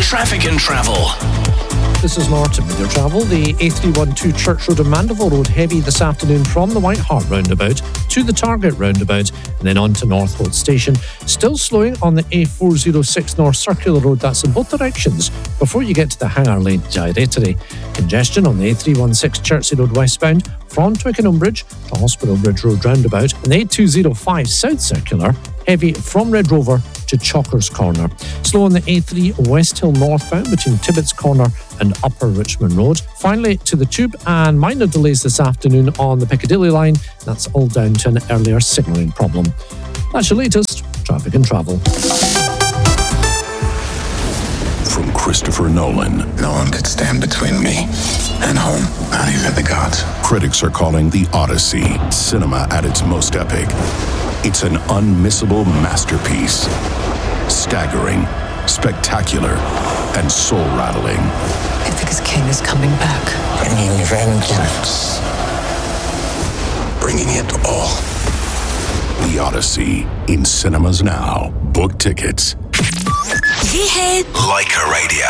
Traffic and Travel. This is Martin with your travel. The A312 Church Road and Mandeville Road heavy this afternoon from the White Hart roundabout to the Target roundabout and then on to Northolt Station. Still slowing on the A406 North Circular Road, that's in both directions, before you get to the Hangar Lane Directory. Congestion on the A316 Chertsey Road westbound from Twickenham Bridge to Hospital Bridge Road roundabout, and the A205 South Circular heavy from Red Rover to Chalkers Corner. Slow on the A3 West Hill northbound between Tibbetts Corner and Upper Richmond Road. Finally to the Tube, and minor delays this afternoon on the Piccadilly line. That's all down to an earlier signalling problem. That's your latest Traffic and Travel. From Christopher Nolan. No one could stand between me and home, not even the gods. Critics are calling The Odyssey cinema at its most epic. It's an unmissable masterpiece. Staggering, spectacular, and soul-rattling. I think his king is coming back. Bringing vengeance. Bringing it all. The Odyssey, in cinemas now. Book tickets. Leica Radio.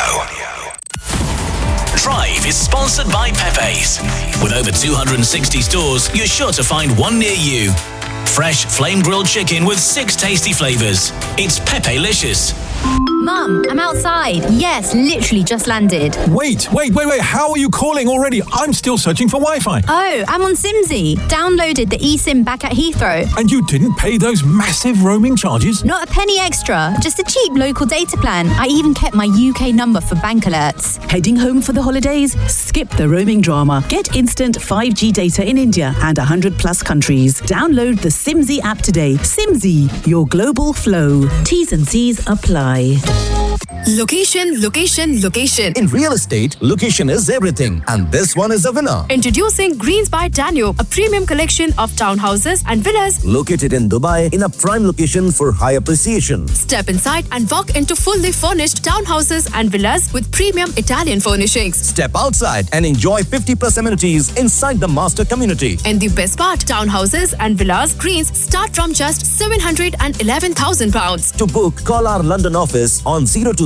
Drive is sponsored by Pepe's. With over 260 stores, you're sure to find one near you. Fresh flame-grilled chicken with 6 tasty flavours. It's Pepe-licious. Mum, I'm outside. Yes, literally just landed. Wait. How are you calling already? I'm still searching for Wi-Fi. Oh, I'm on Simsy. Downloaded the eSIM back at Heathrow. And you didn't pay those massive roaming charges? Not a penny extra. Just a cheap local data plan. I even kept my UK number for bank alerts. Heading home for the holidays? Skip the roaming drama. Get instant 5G data in India and 100 plus countries. Download the Simsy app today. Simsy, your global flow. T's and C's apply. Location. In real estate, location is everything. And this one is a winner. Introducing Greens by Danube, a premium collection of townhouses and villas located in Dubai in a prime location for high appreciation. Step inside and walk into fully furnished townhouses and villas with premium Italian furnishings. Step outside and enjoy 50+ amenities inside the master community. And the best part, townhouses and villas Greens start from just £711,000. To book, call our London office on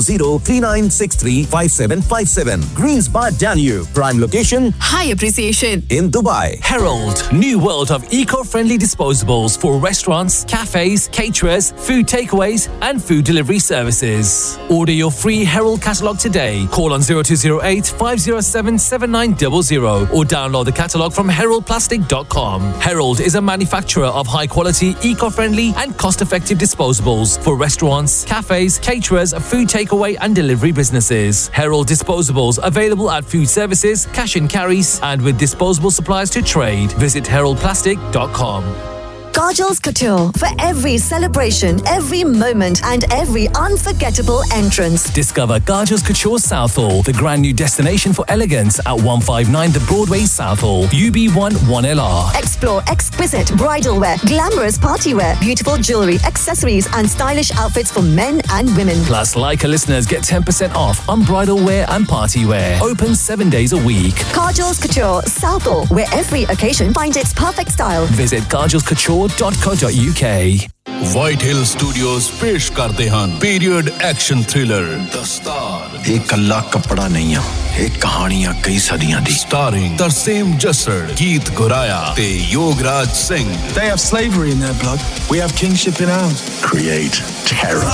020-3963-5757. Greens by Danube. Prime location, high appreciation. In Dubai. Herald, new world of eco-friendly disposables for restaurants, cafes, caterers, food takeaways and food delivery services. Order your free Herald catalogue today. Call on 0208 507 7900 or download the catalogue from heraldplastic.com. Herald is a manufacturer of high-quality, eco-friendly and cost-effective disposables for restaurants, cafes, caterers, food takeaway and delivery businesses. Herald disposables available at food services, cash and carries, and with disposable supplies to trade. Visit heraldplastic.com. Kajal's Couture, for every celebration, every moment and every unforgettable entrance. Discover Kajal's Couture Southall, the grand new destination for elegance at 159 The Broadway Southall, UB1 1LR. Explore exquisite bridal wear, glamorous party wear, beautiful jewellery, accessories and stylish outfits for men and women. Plus, Leica listeners get 10% off on bridal wear and party wear. Open 7 days a week. Kajal's Couture Southall, where every occasion finds its perfect style. Visit kajalscouture.co.uk. White Hill Studios पेश करते हैं period action thriller the star. एक कल्ला कपड़ा नहीं है, एक कहानियां कई सदियां दी। Starring तरसेम जसर, गीत गुराया ते Yograj Singh. They have slavery in their blood. We have kingship in ours. Create terror.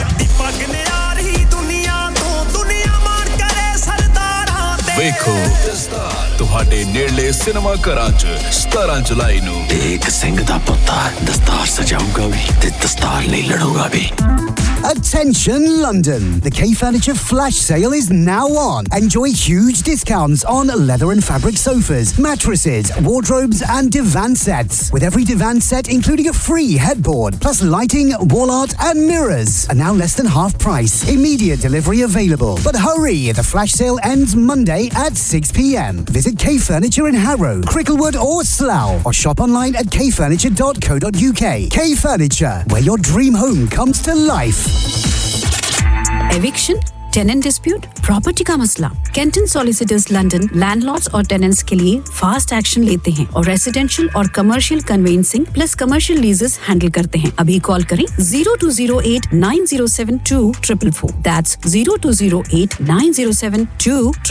ਵੇਖੋ ਤੁਹਾਡੇ ਨੇੜਲੇ ਸਿਨੇਮਾ ਘਰਾਂ 'ਚ 17 ਜੁਲਾਈ ਨੂੰ। ਇੱਕ ਸਿੰਘ ਦਾ ਪੁੱਤਾ ਦਸਤਾਰ ਸਜਾਊਗਾ ਵੀ ਤੇ ਦਸਤਾਰ ਲਈ ਲੜੂਗਾ ਵੀ। Attention London! The K Furniture flash sale is now on. Enjoy huge discounts on leather and fabric sofas, mattresses, wardrobes and divan sets. With every divan set including a free headboard, plus lighting, wall art and mirrors. And now less than half price. Immediate delivery available. But hurry, the flash sale ends Monday at 6 p.m. Visit K Furniture in Harrow, Cricklewood or Slough, or shop online at kfurniture.co.uk. K Furniture, where your dream home comes to life. Eviction, tenant dispute, property का मसला। Canton solicitors London landlords और tenants के लिए fast action लेते हैं और residential और commercial convincing plus commercial लीजेस handle करते हैं। अभी कॉल करें 0208 907 2444। That's 0208 907 2444.